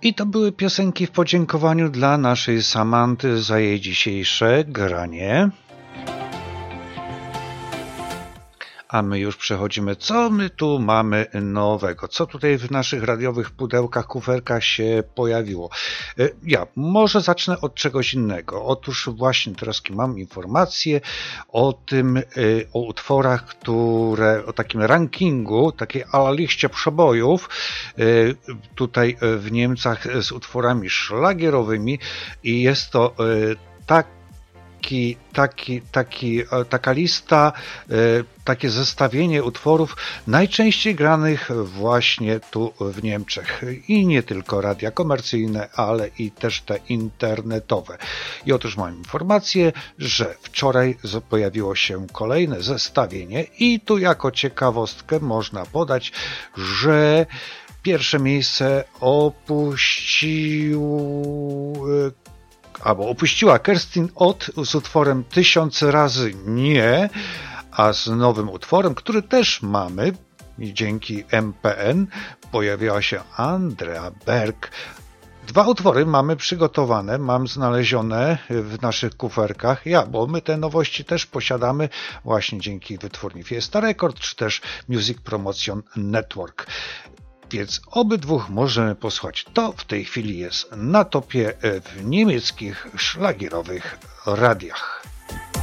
I to były piosenki w podziękowaniu dla naszej Samanty za jej dzisiejsze granie. A my już przechodzimy, co my tu mamy nowego, co tutaj w naszych radiowych pudełkach, kuferkach się pojawiło. Ja może zacznę od czegoś innego. Otóż właśnie teraz mam informację o tym, o utworach, które, o takim rankingu, takiej ala liście przebojów tutaj w Niemcach z utworami szlagierowymi i jest to taka lista, takie zestawienie utworów najczęściej granych właśnie tu w Niemczech. I nie tylko radia komercyjne, ale i też te internetowe. I otóż mam informację, że wczoraj pojawiło się kolejne zestawienie i tu jako ciekawostkę można podać, że pierwsze miejsce opuściła Kerstin Ott z utworem 1000 razy nie, a z nowym utworem, który też mamy, dzięki MPN, pojawiła się Andrea Berg. 2 utwory mamy przygotowane, mam znalezione w naszych kuferkach, bo my te nowości też posiadamy właśnie dzięki wytwórni Fiesta Record, czy też Music Promotion Network. Więc obydwóch możemy posłuchać. To w tej chwili jest na topie w niemieckich szlagierowych radiach.